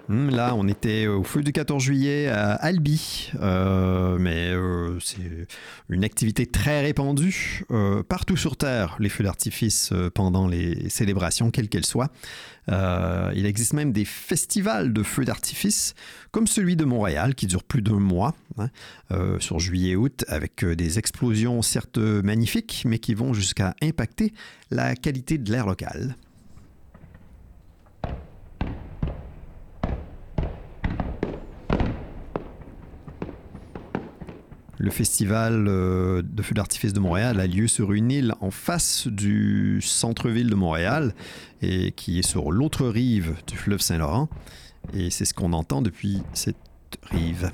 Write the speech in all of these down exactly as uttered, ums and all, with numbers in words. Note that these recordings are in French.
Hum, Là, on était au feu du quatorze juillet à Albi, euh, mais euh, c'est une activité très répandue euh, partout sur Terre, les feux d'artifice euh, pendant les célébrations, quelles qu'elles soient. Euh, il existe même des festivals de feux d'artifice, comme celui de Montréal, qui dure plus d'un mois, hein, euh, sur juillet-août, avec euh, des explosions certes magnifiques, mais qui vont jusqu'à impacter la qualité de l'air local. Le festival euh, de feux d'artifice de Montréal a lieu sur une île en face du centre-ville de Montréal et qui est sur l'autre rive du fleuve Saint-Laurent. Et c'est ce qu'on entend depuis cette rive.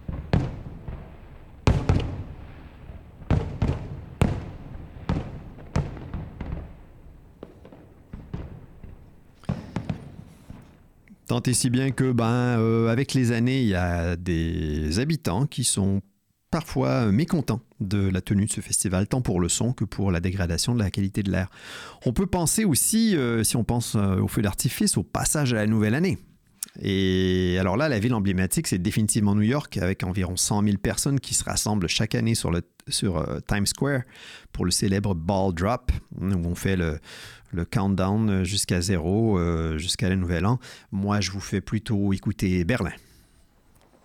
Tant et si bien que, ben, euh, avec les années, il y a des habitants qui sont parfois mécontents de la tenue de ce festival, tant pour le son que pour la dégradation de la qualité de l'air. On peut penser aussi, euh, si on pense euh, au feu d'artifice, au passage à la nouvelle année. Et alors là, la ville emblématique, c'est définitivement New York, avec environ cent mille personnes qui se rassemblent chaque année sur, le, sur euh, Times Square pour le célèbre Ball Drop, où on fait le, le countdown jusqu'à zéro, euh, jusqu'à la nouvelle an. Moi, je vous fais plutôt écouter Berlin.